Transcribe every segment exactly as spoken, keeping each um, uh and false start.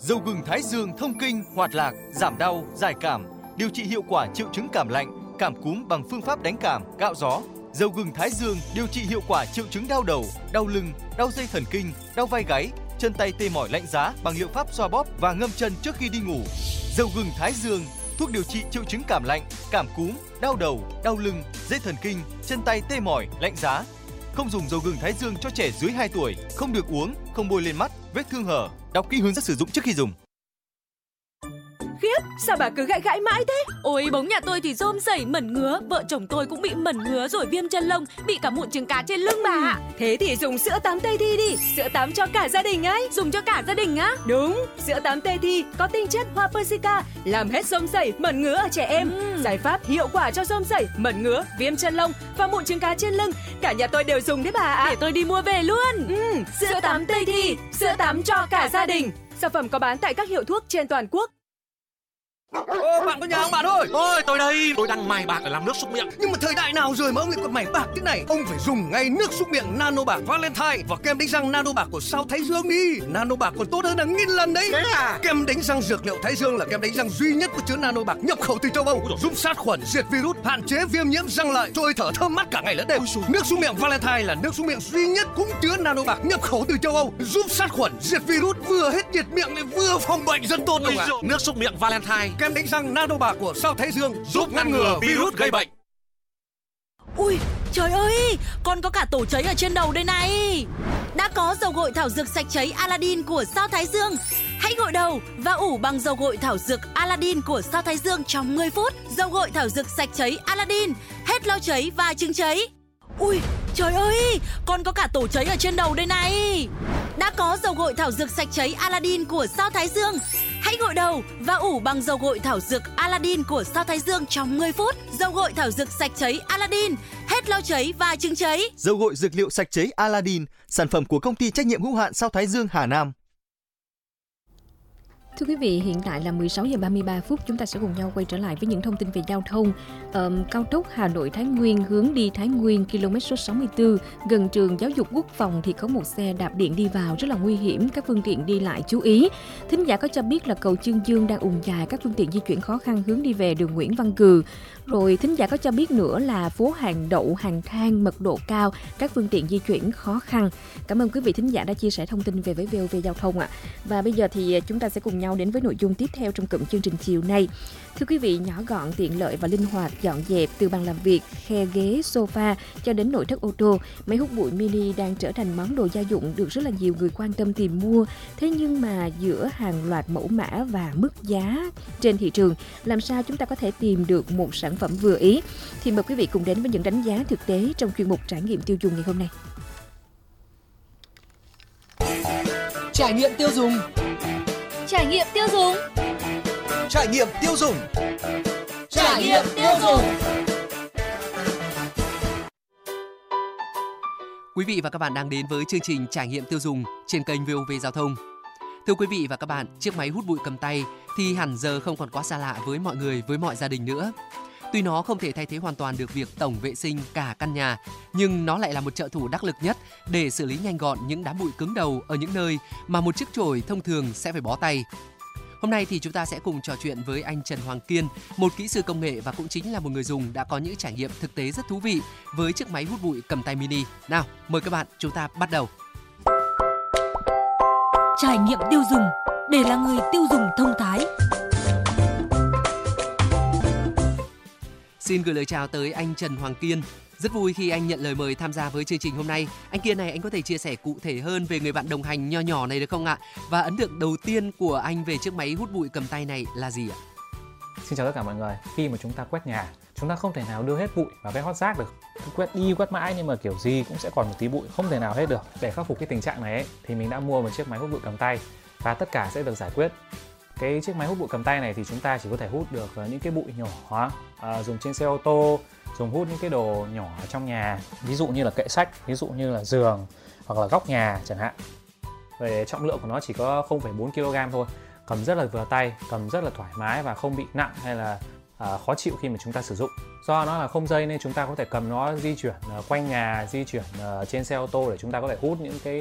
Dầu gừng Thái Dương thông kinh, hoạt lạc, giảm đau, giải cảm, điều trị hiệu quả triệu chứng cảm lạnh, cảm cúm bằng phương pháp đánh cảm, cạo gió. Dầu gừng Thái Dương điều trị hiệu quả triệu chứng đau đầu, đau lưng, đau dây thần kinh, đau vai gáy, chân tay tê mỏi lạnh giá bằng liệu pháp xoa bóp và ngâm chân trước khi đi ngủ. Dầu gừng Thái Dương, thuốc điều trị triệu chứng cảm lạnh, cảm cúm, đau đầu, đau lưng, dây thần kinh, chân tay tê mỏi, lạnh giá. Không dùng dầu gừng Thái Dương cho trẻ dưới hai tuổi, không được uống, không bôi lên mắt, vết thương hở. Đọc kỹ hướng dẫn sử dụng trước khi dùng. Khiếp, sao bà cứ gãi gãi mãi thế? Ôi, bóng nhà tôi thì rôm rẩy mẩn ngứa, vợ chồng tôi cũng bị mẩn ngứa rồi viêm chân lông, bị cả mụn trứng cá trên lưng bà ạ. Thế thì dùng sữa tắm Tây Thi đi, sữa tắm cho cả gia đình ấy. Dùng cho cả gia đình á? Đúng, sữa tắm Tây Thi có tinh chất hoa persica, làm hết rôm rẩy, mẩn ngứa ở trẻ em. Ừ. Giải pháp hiệu quả cho rôm rẩy, mẩn ngứa, viêm chân lông và mụn trứng cá trên lưng. Cả nhà tôi đều dùng đấy bà ạ. Để tôi đi mua về luôn. Ừ, sữa, sữa tắm Tây Thi, sữa tắm cho cả gia đình. Sản phẩm có bán tại các hiệu thuốc trên toàn quốc. Ô, bạn có nhà không bạn ơi? Ôi, tôi đây, tôi đang mài bạc để làm nước súc miệng. Nhưng mà thời đại nào rồi mà ông lại còn mài bạc thế này? Ông phải dùng ngay nước súc miệng Nano Bạc Valentine và kem đánh răng Nano Bạc của Sao Thái Dương đi. Nano Bạc còn tốt hơn là nghìn lần đấy. Thế à? Kem đánh răng dược liệu Thái Dương là kem đánh răng duy nhất có chứa Nano Bạc nhập khẩu từ châu Âu, giúp sát khuẩn, diệt virus, hạn chế viêm nhiễm răng lợi, trôi thở thơm mát cả ngày lẫn đêm. Nước súc miệng Valentine là nước súc miệng duy nhất cũng chứa Nano Bạc nhập khẩu từ châu Âu, giúp sát khuẩn, diệt virus, vừa hết nhiệt miệng lại vừa phòng bệnh rất tốt luôn ạ. Nước súc miệng Valentine, kem đánh răng Nano Bạc của Sao Thái Dương giúp ngăn ngừa virus gây bệnh. Ui, trời ơi, con có cả tổ cháy ở trên đầu đây này. Đã có dầu gội thảo dược sạch cháy Aladdin của Sao Thái Dương. Hãy gội đầu và ủ bằng dầu gội thảo dược Aladdin của Sao Thái Dương trong mười phút. Dầu gội thảo dược sạch cháy Aladdin, hết lau cháy và chứng cháy. Ui, trời ơi, con có cả tổ cháy ở trên đầu đây này. Đã có dầu gội thảo dược sạch cháy Aladdin của Sao Thái Dương. Hãy gội đầu và ủ bằng dầu gội thảo dược Aladdin của Sao Thái Dương trong mười phút. Dầu gội thảo dược sạch cháy Aladdin, hết lau cháy và chứng cháy. Dầu gội dược liệu sạch cháy Aladdin, sản phẩm của công ty trách nhiệm hữu hạn Sao Thái Dương Hà Nam. Thưa quý vị, hiện tại là mười sáu giờ ba mươi ba phút, chúng ta sẽ cùng nhau quay trở lại với những thông tin về giao thông. Ờm, cao tốc Hà Nội Thái Nguyên hướng đi Thái Nguyên, km số sáu mươi tư, gần trường giáo dục quốc phòng thì có một xe đạp điện đi vào rất là nguy hiểm, các phương tiện đi lại chú ý. Thính giả có cho biết là cầu Chương Dương đang ùn dài, các phương tiện di chuyển khó khăn hướng đi về đường Nguyễn Văn Cừ. Rồi thính giả có cho biết nữa là phố Hàng Đậu, Hàng Than mật độ cao, các phương tiện di chuyển khó khăn. Cảm ơn quý vị thính giả đã chia sẻ thông tin về với vê o vê Giao thông ạ. Và bây giờ thì chúng ta sẽ cùng nhau đến với nội dung tiếp theo trong cụm chương trình chiều nay. Thưa quý vị, nhỏ gọn, tiện lợi và linh hoạt, dọn dẹp từ bàn làm việc, khe ghế, sofa cho đến nội thất ô tô, máy hút bụi mini đang trở thành món đồ gia dụng được rất là nhiều người quan tâm tìm mua. Thế nhưng mà giữa hàng loạt mẫu mã và mức giá trên thị trường, làm sao chúng ta có thể tìm được một sản phẩm vừa ý? Thì mời quý vị cùng đến với những đánh giá thực tế trong chuyên mục trải nghiệm tiêu dùng ngày hôm nay. Trải nghiệm tiêu dùng. Trải nghiệm tiêu dùng. Trải nghiệm tiêu dùng. Trải nghiệm tiêu dùng. Quý vị và các bạn đang đến với chương trình Trải nghiệm tiêu dùng trên kênh vê o vê Giao thông. Thưa quý vị và các bạn, chiếc máy hút bụi cầm tay thì hẳn giờ không còn quá xa lạ với mọi người, với mọi gia đình nữa. Tuy nó không thể thay thế hoàn toàn được việc tổng vệ sinh cả căn nhà, nhưng nó lại là một trợ thủ đắc lực nhất để xử lý nhanh gọn những đám bụi cứng đầu ở những nơi mà một chiếc chổi thông thường sẽ phải bó tay. Hôm nay thì chúng ta sẽ cùng trò chuyện với anh Trần Hoàng Kiên, một kỹ sư công nghệ và cũng chính là một người dùng đã có những trải nghiệm thực tế rất thú vị với chiếc máy hút bụi cầm tay mini. Nào, mời các bạn, chúng ta bắt đầu. Trải nghiệm tiêu dùng để là người tiêu dùng thông thái. Xin gửi lời chào tới anh Trần Hoàng Kiên. Rất vui khi anh nhận lời mời tham gia với chương trình hôm nay. Anh Kiên này, anh có thể chia sẻ cụ thể hơn về người bạn đồng hành nho nhỏ này được không ạ? Và ấn tượng đầu tiên của anh về chiếc máy hút bụi cầm tay này là gì ạ? Xin chào tất cả mọi người. Khi mà chúng ta quét nhà, chúng ta không thể nào đưa hết bụi vào cái hót rác được. Quét đi quét mãi nhưng mà kiểu gì cũng sẽ còn một tí bụi, không thể nào hết được. Để khắc phục cái tình trạng này ấy, thì mình đã mua một chiếc máy hút bụi cầm tay và tất cả sẽ được giải quyết. Cái chiếc máy hút bụi cầm tay này thì chúng ta chỉ có thể hút được những cái bụi nhỏ, à, dùng trên xe ô tô, dùng hút những cái đồ nhỏ ở trong nhà, ví dụ như là kệ sách, ví dụ như là giường hoặc là góc nhà chẳng hạn. Về trọng lượng của nó chỉ có không phẩy bốn ki lô gam thôi, cầm rất là vừa tay, cầm rất là thoải mái và không bị nặng hay là à, khó chịu khi mà chúng ta sử dụng. Do nó là không dây nên chúng ta có thể cầm nó di chuyển uh, quanh nhà, di chuyển uh, trên xe ô tô để chúng ta có thể hút những cái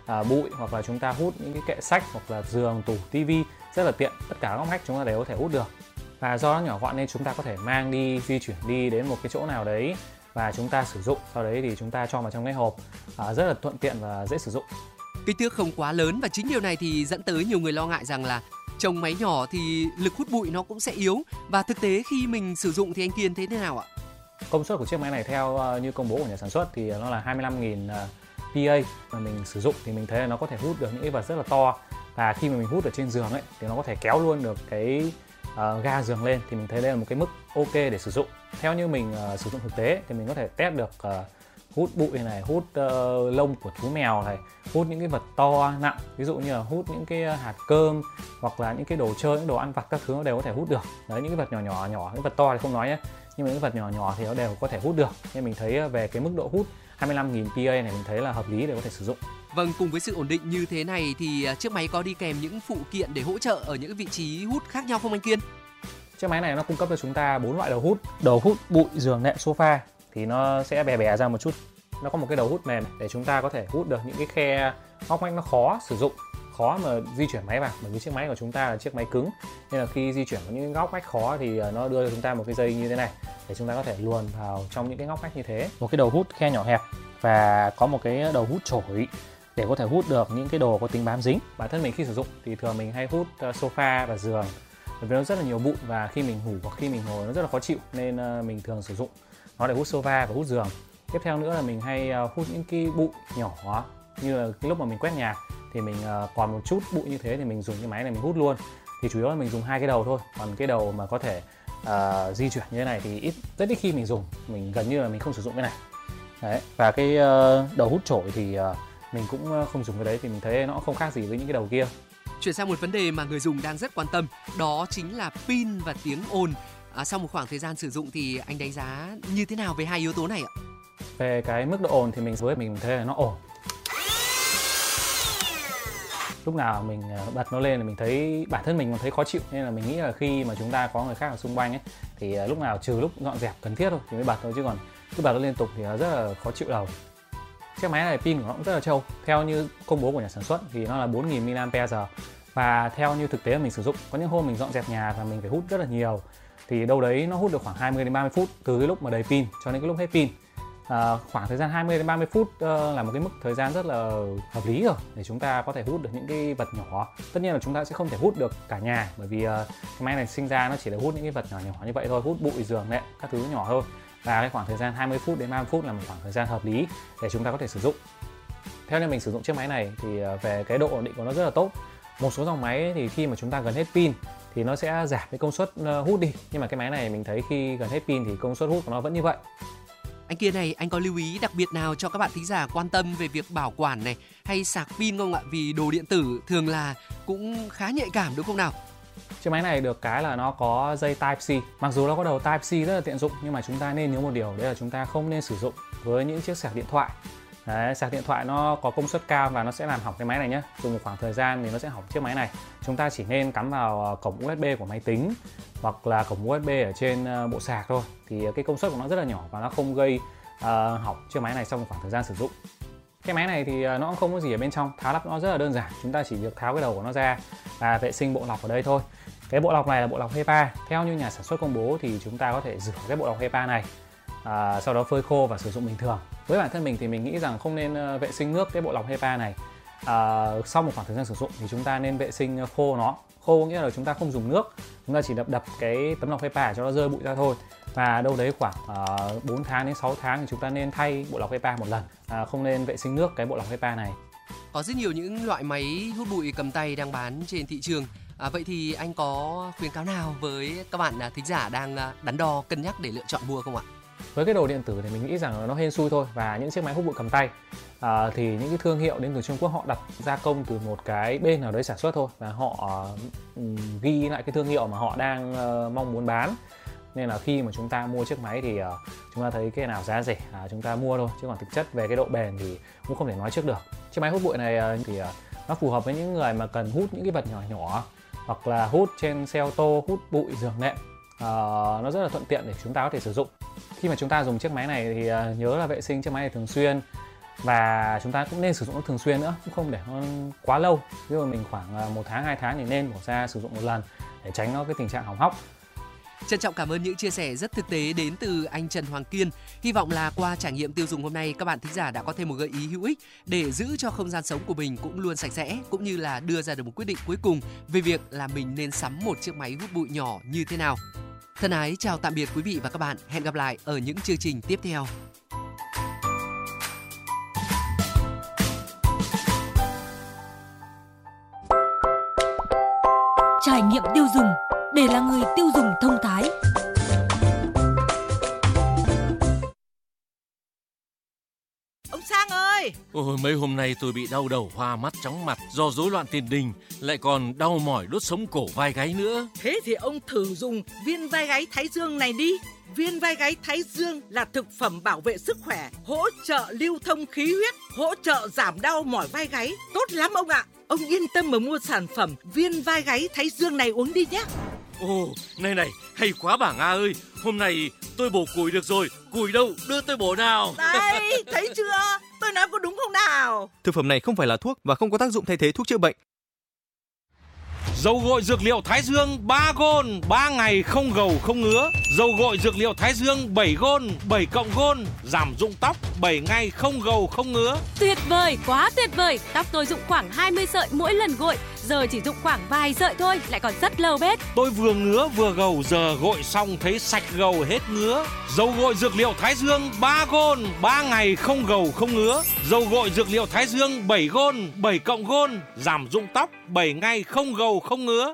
à, bụi, hoặc là chúng ta hút những cái kệ sách hoặc là giường, tủ, tivi, rất là tiện, tất cả các ngóc ngách chúng ta đều có thể hút được. Và do nó nhỏ gọn nên chúng ta có thể mang đi, di chuyển đi đến một cái chỗ nào đấy và chúng ta sử dụng, sau đấy thì chúng ta cho vào trong cái hộp, à, rất là thuận tiện và dễ sử dụng. Kích thước không quá lớn và chính điều này thì dẫn tới nhiều người lo ngại rằng là trồng máy nhỏ thì lực hút bụi nó cũng sẽ yếu, và thực tế khi mình sử dụng thì anh Kiên thấy thế nào ạ? Công suất của chiếc máy này theo uh, như công bố của nhà sản xuất thì nó là hai mươi lăm nghìn uh, pê a, mà mình sử dụng thì mình thấy là nó có thể hút được những cái vật rất là to, và khi mà mình hút ở trên giường ấy thì nó có thể kéo luôn được cái uh, ga giường lên, thì mình thấy đây là một cái mức ok để sử dụng. Theo như mình uh, sử dụng thực tế thì mình có thể test được uh, hút bụi này, hút uh, lông của thú mèo này, hút những cái vật to nặng, ví dụ như là hút những cái hạt cơm hoặc là những cái đồ chơi, những đồ ăn vặt các thứ nó đều có thể hút được. Đấy, những cái vật nhỏ nhỏ nhỏ, những vật to thì không nói nhé, nhưng mà những vật nhỏ nhỏ thì nó đều có thể hút được. Nên mình thấy về cái mức độ hút hai mươi lăm nghìn pê a này mình thấy là hợp lý để có thể sử dụng. Vâng, cùng với sự ổn định như thế này thì chiếc máy có đi kèm những phụ kiện để hỗ trợ ở những vị trí hút khác nhau không anh Kiên? Chiếc máy này nó cung cấp cho chúng ta bốn loại đầu hút. Đầu hút bụi, giường, nệm, sofa thì nó sẽ bè bè ra một chút. Nó có một cái đầu hút mềm để chúng ta có thể hút được những cái khe ngóc ngách nó khó sử dụng, khó mà di chuyển máy vào, bởi vì chiếc máy của chúng ta là chiếc máy cứng, nên là khi di chuyển vào những ngóc ngách khó thì nó đưa cho chúng ta một cái dây như thế này để chúng ta có thể luồn vào trong những cái ngóc ngách như thế. Một cái đầu hút khe nhỏ hẹp và có một cái đầu hút chổi để có thể hút được những cái đồ có tính bám dính. Bản thân mình khi sử dụng thì thường mình hay hút sofa và giường, bởi vì nó rất là nhiều bụi và khi mình ngủ hoặc khi mình ngồi nó rất là khó chịu, nên mình thường sử dụng nó để hút sofa và hút giường. Tiếp theo nữa là mình hay hút những cái bụi nhỏ, như là cái lúc mà mình quét nhà thì mình còn một chút bụi như thế thì mình dùng cái máy này mình hút luôn. Thì chủ yếu là mình dùng hai cái đầu thôi, còn cái đầu mà có thể uh, di chuyển như thế này thì ít rất ít khi mình dùng, mình gần như là mình không sử dụng cái này. Đấy, và cái uh, đầu hút chổi thì uh, mình cũng không dùng cái đấy, thì mình thấy nó không khác gì với những cái đầu kia. Chuyển sang một vấn đề mà người dùng đang rất quan tâm, đó chính là pin và tiếng ồn. À, sau một khoảng thời gian sử dụng thì anh đánh giá như thế nào về hai yếu tố này ạ? Về cái mức độ ồn thì mình với mình thấy là nó ổn. Lúc nào mình bật nó lên thì mình thấy bản thân mình còn thấy khó chịu, nên là mình nghĩ là khi mà chúng ta có người khác ở xung quanh ấy thì lúc nào trừ lúc dọn dẹp cần thiết thôi thì mới bật thôi, chứ còn cứ bật nó liên tục thì nó rất là khó chịu đầu. Chiếc máy này pin của nó cũng rất là trâu. Theo như công bố của nhà sản xuất thì nó là bốn nghìn mi-li-am-pe-giờ, và theo như thực tế mà mình sử dụng, có những hôm mình dọn dẹp nhà và mình phải hút rất là nhiều thì đâu đấy nó hút được khoảng hai mươi đến ba mươi phút từ cái lúc mà đầy pin cho đến cái lúc hết pin. À, khoảng thời gian hai mươi đến ba mươi phút uh, là một cái mức thời gian rất là hợp lý rồi để chúng ta có thể hút được những cái vật nhỏ. Tất nhiên là chúng ta sẽ không thể hút được cả nhà, bởi vì uh, cái máy này sinh ra nó chỉ để hút những cái vật nhỏ nhỏ như vậy thôi, hút bụi, giường, nệm, các thứ nhỏ thôi. Và cái khoảng thời gian hai mươi phút đến ba mươi phút là một khoảng thời gian hợp lý để chúng ta có thể sử dụng. Theo như mình sử dụng chiếc máy này thì uh, về cái độ ổn định của nó rất là tốt. Một số dòng máy thì khi mà chúng ta gần hết pin thì nó sẽ giảm cái công suất uh, hút đi, nhưng mà cái máy này mình thấy khi gần hết pin thì công suất hút của nó vẫn như vậy. Anh Kiên này, anh có lưu ý đặc biệt nào cho các bạn thính giả quan tâm về việc bảo quản này hay sạc pin không ạ? Vì đồ điện tử thường là cũng khá nhạy cảm đúng không nào? Chiếc máy này được cái là nó có dây Type-C. Mặc dù nó có đầu Type-C rất là tiện dụng, nhưng mà chúng ta nên nhớ một điều, đấy là chúng ta không nên sử dụng với những chiếc sạc điện thoại. Đấy, sạc điện thoại nó có công suất cao và nó sẽ làm hỏng cái máy này nhé. Dùng một khoảng thời gian thì nó sẽ hỏng chiếc máy này. Chúng ta chỉ nên cắm vào cổng u ét bê của máy tính hoặc là cổng u ét bê ở trên bộ sạc thôi. Thì cái công suất của nó rất là nhỏ và nó không gây uh, hỏng chiếc máy này trong một khoảng thời gian sử dụng. Cái máy này thì nó cũng không có gì ở bên trong, tháo lắp nó rất là đơn giản. Chúng ta chỉ việc tháo cái đầu của nó ra và vệ sinh bộ lọc ở đây thôi. Cái bộ lọc này là bộ lọc HEPA. Theo như nhà sản xuất công bố thì chúng ta có thể rửa cái bộ lọc HEPA này, à, sau đó phơi khô và sử dụng bình thường. Với bản thân mình thì mình nghĩ rằng không nên vệ sinh nước cái bộ lọc HEPA này. À, sau một khoảng thời gian sử dụng thì chúng ta nên vệ sinh khô nó. Khô nghĩa là chúng ta không dùng nước, chúng ta chỉ đập đập cái tấm lọc HEPA cho nó rơi bụi ra thôi. Và đâu đấy khoảng uh, bốn tháng đến sáu tháng thì chúng ta nên thay bộ lọc HEPA một lần, à, không nên vệ sinh nước cái bộ lọc HEPA này. Có rất nhiều những loại máy hút bụi cầm tay đang bán trên thị trường. À, vậy thì anh có khuyến cáo nào với các bạn thính giả đang đắn đo cân nhắc để lựa chọn mua không ạ? Với cái đồ điện tử thì mình nghĩ rằng nó hên xui thôi, và những chiếc máy hút bụi cầm tay à, thì những cái thương hiệu đến từ Trung Quốc họ đặt gia công từ một cái bên nào đấy sản xuất thôi, và họ uh, ghi lại cái thương hiệu mà họ đang uh, mong muốn bán. Nên là khi mà chúng ta mua chiếc máy thì uh, chúng ta thấy cái nào giá rẻ à, chúng ta mua thôi, chứ còn thực chất về cái độ bền thì cũng không thể nói trước được. Chiếc máy hút bụi này uh, thì uh, nó phù hợp với những người mà cần hút những cái vật nhỏ nhỏ, hoặc là hút trên xe ô tô, hút bụi, giường nệm. Uh, nó rất là thuận tiện để chúng ta có thể sử dụng. Khi mà chúng ta dùng chiếc máy này thì uh, nhớ là vệ sinh chiếc máy này thường xuyên. Và chúng ta cũng nên sử dụng nó thường xuyên nữa, cũng không để nó quá lâu. Ví dụ mình khoảng một tháng, hai tháng thì nên bỏ ra sử dụng một lần để tránh nó cái tình trạng hỏng hóc. Trân trọng cảm ơn những chia sẻ rất thực tế đến từ anh Trần Hoàng Kiên. Hy vọng là qua trải nghiệm tiêu dùng hôm nay, các bạn thính giả đã có thêm một gợi ý hữu ích để giữ cho không gian sống của mình cũng luôn sạch sẽ, cũng như là đưa ra được một quyết định cuối cùng về việc là mình nên sắm một chiếc máy hút bụi nhỏ như thế nào. Thân ái chào tạm biệt quý vị và các bạn. Hẹn gặp lại ở những chương trình tiếp theo. Trải nghiệm tiêu dùng để là người tiêu dùng thông thái. Ông Sang ơi! Ôi, mấy hôm nay tôi bị đau đầu, hoa mắt, chóng mặt do rối loạn tiền đình, lại còn đau mỏi đốt sống cổ vai gáy nữa. Thế thì ông thử dùng viên vai gáy Thái Dương này đi. Viên vai gáy Thái Dương là thực phẩm bảo vệ sức khỏe, hỗ trợ lưu thông khí huyết, hỗ trợ giảm đau mỏi vai gáy. Tốt lắm ông ạ! Ông yên tâm mà mua sản phẩm viên vai gáy Thái Dương này uống đi nhé. Ồ, này này, hay quá bà Nga ơi. Hôm nay tôi bổ củi được rồi. Củi đâu, đưa tôi bổ nào. Đây, thấy chưa? Tôi nói có đúng không nào? Thực phẩm này không phải là thuốc và không có tác dụng thay thế thuốc chữa bệnh. Dầu gội dược liệu Thái Dương ba gôn, ba ngày không gầu không ngứa. Dầu gội dược liệu Thái Dương bảy gôn, bảy cộng gôn, giảm rụng tóc, bảy ngày không gầu không ngứa. Tuyệt vời, quá tuyệt vời. Tóc tôi rụng khoảng hai mươi sợi mỗi lần gội, giờ chỉ rụng khoảng vài sợi thôi, lại còn rất lâu bết. Tôi vừa ngứa vừa gầu, giờ gội xong thấy sạch gầu hết ngứa. Dầu gội dược liệu Thái Dương ba gôn, ba ngày không gầu không ngứa. Dầu gội dược liệu Thái Dương bảy gôn, bảy cộng gôn, giảm rụng tóc, bảy ngày không gầu không ngứa.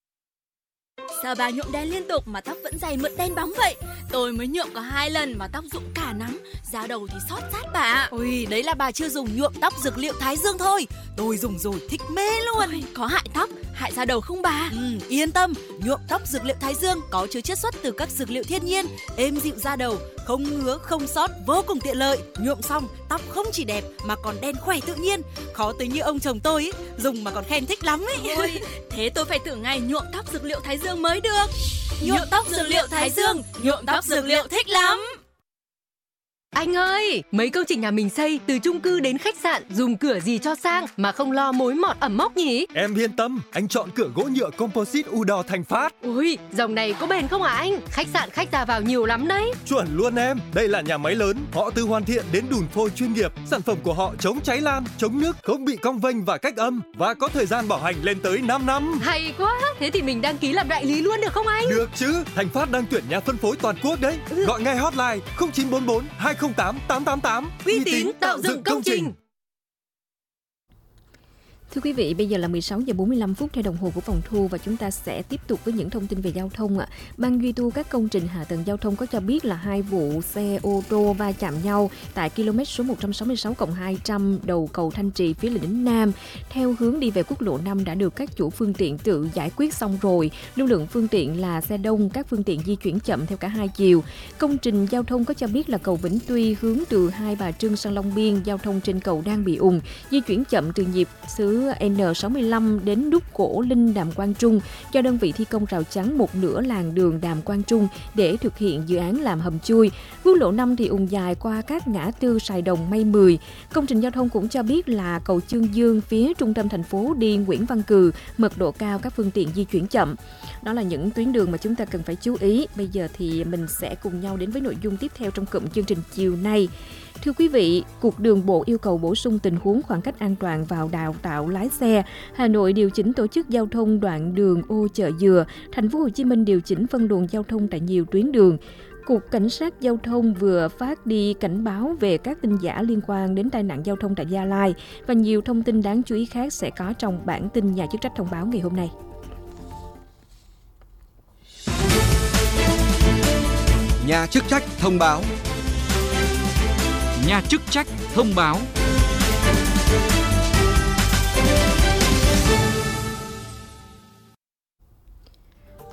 Sao bà nhuộm đen liên tục mà tóc vẫn dày mượt đen bóng vậy? Tôi mới nhuộm có hai lần mà tóc rụng cả nắm, da đầu thì xót xát bà. Ôi, đấy là bà chưa dùng nhuộm tóc dược liệu Thái Dương thôi. Tôi dùng rồi thích mê luôn. Ôi, có hại tóc, hại da đầu không bà? Ừ, yên tâm, nhuộm tóc dược liệu Thái Dương có chứa chiết xuất từ các dược liệu thiên nhiên, êm dịu da đầu, không ngứa, không xót, vô cùng tiện lợi. Nhuộm xong, tóc không chỉ đẹp mà còn đen khỏe tự nhiên. Khó tính như ông chồng tôi ấy, dùng mà còn khen thích lắm ấy. Ôi, thế tôi phải thử ngày nhuộm tóc dược liệu Thái Dương mới được. Nhuộm tóc dược liệu Thái Dương, nhuộm tóc dược liệu thích lắm. Anh ơi, mấy công trình nhà mình xây từ chung cư đến khách sạn, dùng cửa gì cho sang mà không lo mối mọt ẩm mốc nhỉ? Em yên tâm, anh chọn cửa gỗ nhựa composite Udor Thành Phát. Ui, dòng này có bền không hả anh? Khách sạn khách ra vào nhiều lắm đấy. Chuẩn luôn em, đây là nhà máy lớn, họ từ hoàn thiện đến đùn phôi chuyên nghiệp. Sản phẩm của họ chống cháy lan, chống nước, không bị cong vênh và cách âm và có thời gian bảo hành lên tới năm năm. Hay quá, thế thì mình đăng ký làm đại lý luôn được không anh? Được chứ, Thành Phát đang tuyển nhà phân phối toàn quốc đấy. Ừ. Gọi ngay hotline không chín bốn bốn hai không tám tám tám tám. Uy tín tạo dựng công trình. Thưa quý vị, bây giờ là mười sáu giờ bốn mươi lăm phút theo đồng hồ của phòng thu và chúng ta sẽ tiếp tục với những thông tin về giao thông ạ. Ban duy tu các công trình hạ tầng giao thông có cho biết là hai vụ xe ô tô va chạm nhau tại km số một trăm sáu mươi sáu cộng hai trăm đầu cầu Thanh Trì phía Lĩnh Nam theo hướng đi về quốc lộ năm đã được các chủ phương tiện tự giải quyết xong rồi. Lưu lượng phương tiện là xe đông, các phương tiện di chuyển chậm theo cả hai chiều. Công trình giao thông có cho biết là cầu Vĩnh Tuy hướng từ Hai Bà Trưng sang Long Biên, giao thông trên cầu đang bị ùn, di chuyển chậm từ nhịp xứ N sáu mươi lăm đến nút Cổ Linh Đàm Quang Trung do đơn vị thi công rào chắn một nửa làn đường Đàm Quang Trung để thực hiện dự án làm hầm chui. Quốc lộ năm thì ùn dài qua các ngã tư Sài Đồng, May mười. Công trình giao thông cũng cho biết là cầu Chương Dương phía trung tâm thành phố đi Nguyễn Văn Cừ, mật độ cao, các phương tiện di chuyển chậm. Đó là những tuyến đường mà chúng ta cần phải chú ý. Bây giờ thì mình sẽ cùng nhau đến với nội dung tiếp theo trong cụm chương trình chiều nay. Thưa quý vị, Cục Đường bộ yêu cầu bổ sung tình huống khoảng cách an toàn vào đào tạo lái xe. Hà Nội điều chỉnh tổ chức giao thông đoạn đường ô Chợ Dừa. Thành phố Hồ Chí Minh điều chỉnh phân luồng giao thông tại nhiều tuyến đường. Cục Cảnh sát Giao thông vừa phát đi cảnh báo về các tin giả liên quan đến tai nạn giao thông tại Gia Lai và nhiều thông tin đáng chú ý khác sẽ có trong bản tin nhà chức trách thông báo ngày hôm nay. Nhà chức trách thông báo. Nhà chức trách thông báo.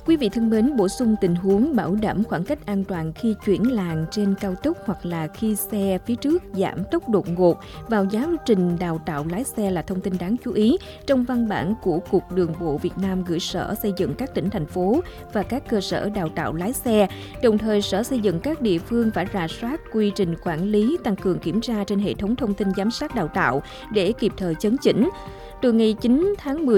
Quý vị thân mến, bổ sung tình huống bảo đảm khoảng cách an toàn khi chuyển làn trên cao tốc hoặc là khi xe phía trước giảm tốc đột ngột vào giáo trình đào tạo lái xe là thông tin đáng chú ý trong văn bản của Cục Đường bộ Việt Nam gửi Sở Xây dựng các tỉnh, thành phố và các cơ sở đào tạo lái xe. Đồng thời, Sở Xây dựng các địa phương phải rà soát quy trình quản lý, tăng cường kiểm tra trên hệ thống thông tin giám sát đào tạo để kịp thời chấn chỉnh. Từ ngày chín tháng mười